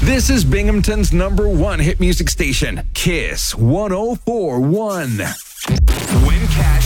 This is Binghamton's #1 hit music station, Kiss 104.1. When Cat